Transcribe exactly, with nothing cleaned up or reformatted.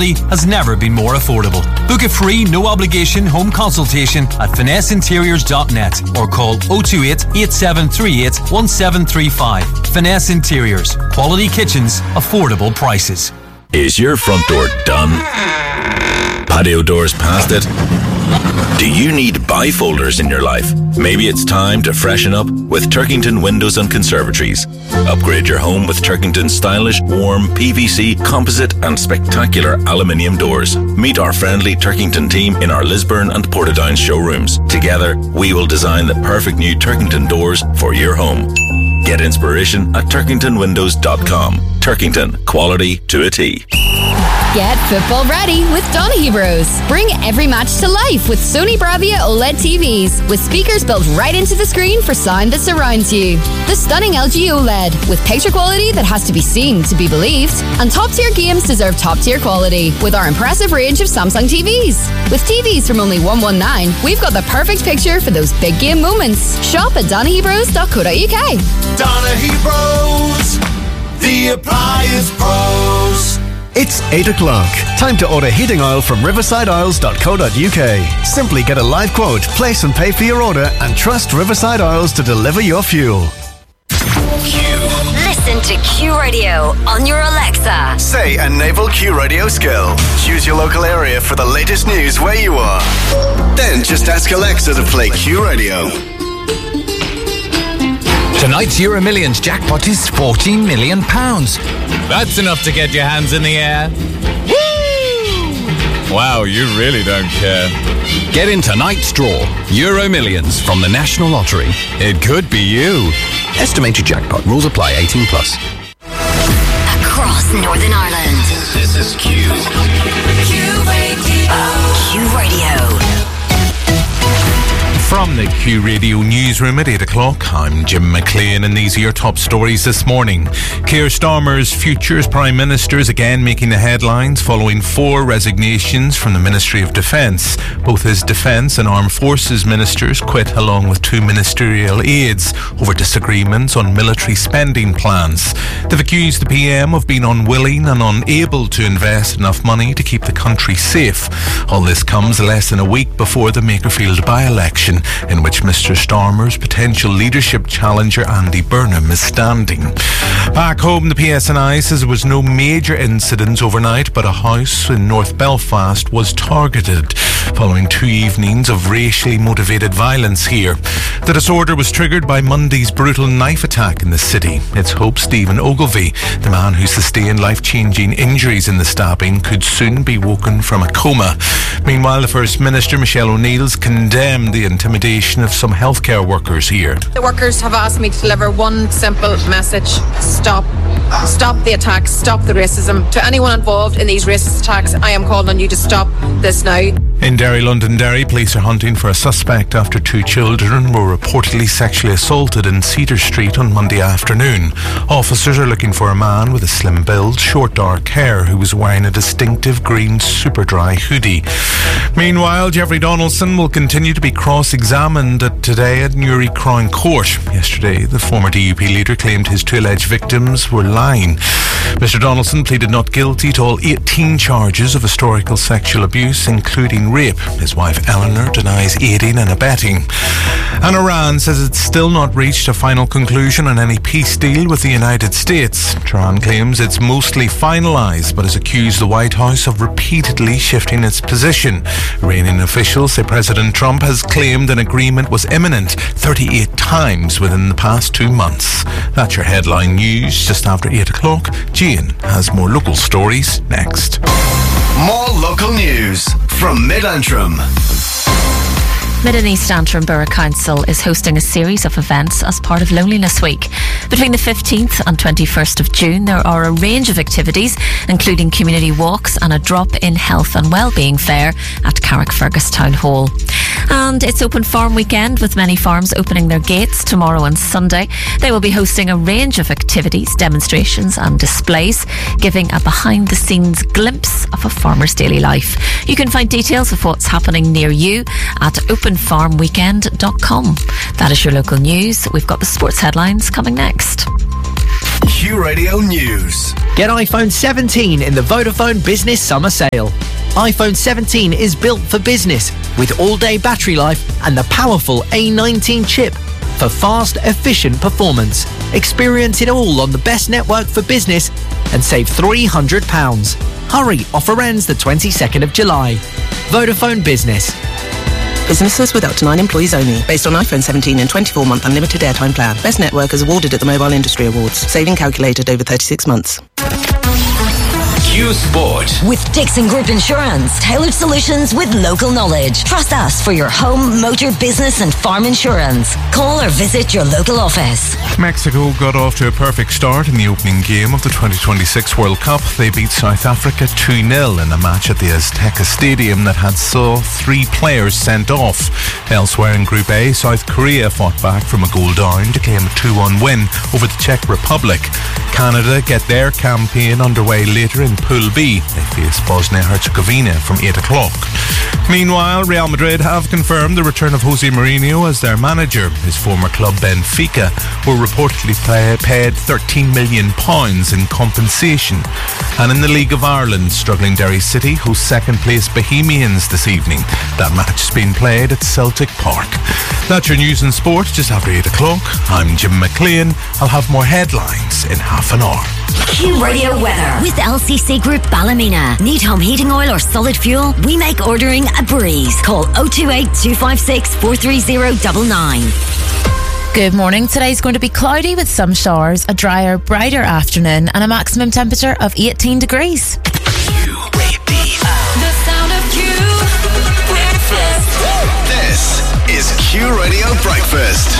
quality has never been more affordable. Book a free, no-obligation home consultation at finesse interiors dot net or call oh two eight, eight seven three eight, one seven three five. Finesse Interiors. Quality kitchens, affordable prices. Is your front door done? Patio doors past it? Do you need bifolders in your life? Maybe it's time to freshen up with Turkington Windows and Conservatories. Upgrade your home with Turkington's stylish, warm, P V C, composite and spectacular aluminium doors. Meet our friendly Turkington team in our Lisburn and Portadown showrooms. Together, we will design the perfect new Turkington doors for your home. Get inspiration at turkington windows dot com. Turkington, quality to a T. Get football ready with Donaghy Bros. Bring every match to life with Sony Bravia OLED T Vs with speakers built right into the screen for sound that surrounds you. The stunning L G OLED with picture quality that has to be seen to be believed. And top-tier games deserve top-tier quality with our impressive range of Samsung T Vs. With T Vs from only one hundred nineteen, we've got the perfect picture for those big game moments. Shop at donaghy bros dot co dot U K. Donaghy Bros, the appliance pros. It's eight o'clock. Time to order heating oil from riverside oils dot co dot U K. Simply get a live quote, place and pay for your order, and trust Riverside Oils to deliver your fuel. Q. Listen to Q Radio on your Alexa. Say a naval Q Radio skill. Choose your local area for the latest news where you are. Then just ask Alexa to play Q Radio. Tonight's Euro Millions jackpot is fourteen million pounds. That's enough to get your hands in the air. Woo! Wow, you really don't care. Get in tonight's draw. Euro Millions from the National Lottery. It could be you. Estimated jackpot. Rules apply. eighteen plus. Across Northern Ireland. This is Q. Q Radio. Q Radio. From the Q Radio newsroom at eight o'clock, I'm Jim McLean and these are your top stories this morning. Keir Starmer's future as Prime Minister is again making the headlines following four resignations from the Ministry of Defence. Both his Defence and Armed Forces ministers quit along with two ministerial aides over disagreements on military spending plans. They've accused the P M of being unwilling and unable to invest enough money to keep the country safe. All this comes less than a week before the Makerfield by-election, in which Mr Starmer's potential leadership challenger Andy Burnham is standing. Back home, the P S N I says there was no major incidents overnight, but a house in North Belfast was targeted following two evenings of racially motivated violence here. The disorder was triggered by Monday's brutal knife attack in the city. It's hoped Stephen Ogilvie, the man who sustained life-changing injuries in the stabbing, could soon be woken from a coma. Meanwhile, the First Minister, Michelle O'Neill's condemned the intimidation of some healthcare workers here. The workers have asked me to deliver one simple message: stop. Stop the attacks, stop the racism. To anyone involved in these racist attacks, I am calling on you to stop this now. In Derry, Londonderry, police are hunting for a suspect after two children were reportedly sexually assaulted in Cedar Street on Monday afternoon. Officers are looking for a man with a slim build, short dark hair, who was wearing a distinctive green super dry hoodie. Meanwhile, Jeffrey Donaldson will continue to be cross-examined at today at Newry Crown Court. Yesterday, the former D U P leader claimed his two alleged victims were lying. Mister Donaldson pleaded not guilty to all eighteen charges of historical sexual abuse, including rape. His wife Eleanor denies aiding and abetting. And Iran says it's still not reached a final conclusion on any peace deal with the United States. Tehran claims it's mostly finalised, but has accused the White House of repeatedly shifting its position. Iranian officials say President Trump has claimed an agreement was imminent thirty-eight times within the past two months. That's your headline news just after eight o'clock. Gian has more local stories next. More local news from Mid-Antrim. Mid and East Antrim Borough Council is hosting a series of events as part of Loneliness Week. Between the fifteenth and twenty-first of June, there are a range of activities, including community walks and a drop-in health and wellbeing fair at Carrickfergus Town Hall. And it's Open Farm Weekend, with many farms opening their gates tomorrow and Sunday. They will be hosting a range of activities, demonstrations and displays, giving a behind-the-scenes glimpse of a farmer's daily life. You can find details of what's happening near you at open farm weekend dot com. That is your local news. We've got the sports headlines coming next. Q Radio News. Get iPhone seventeen in the Vodafone Business Summer Sale. iPhone seventeen is built for business with all-day battery life and the powerful A nineteen chip for fast, efficient performance. Experience it all on the best network for business and save three hundred pounds. Hurry, offer ends the twenty-second of July. Vodafone Business. Businesses with up to nine employees only. Based on iPhone seventeen and twenty-four month unlimited airtime plan. Best network is awarded at the Mobile Industry Awards. Saving calculated over thirty-six months. Q Sport. With Dixon Group Insurance. Tailored solutions with local knowledge. Trust us for your home, motor, business and farm insurance. Call or visit your local office. Mexico got off to a perfect start in the opening game of the twenty twenty-six World Cup. They beat South Africa two nil in a match at the Azteca Stadium that had saw three players sent off. Elsewhere in Group A, South Korea fought back from a goal down to claim a two one win over the Czech Republic. Canada get their campaign underway later in Pool B. They face Bosnia-Herzegovina from eight o'clock. Meanwhile, Real Madrid have confirmed the return of Jose Mourinho as their manager. His former club Benfica were reportedly play, paid thirteen million pounds in compensation. And in the League of Ireland, struggling Derry City host second place Bohemians this evening. That match has been played at Celtic Park. That's your news and sport just after eight o'clock. I'm Jim McLean. I'll have more headlines in half an hour. Q Radio weather with L C C Group Ballymena. Need home heating oil or solid fuel? We make ordering a breeze. Call oh two eight, two five six, four three zero nine nine. Good morning. Today's going to be cloudy with some showers, a drier, brighter afternoon and a maximum temperature of eighteen degrees. Q Radio. The sound of Q Breakfast. This is Q Radio Breakfast.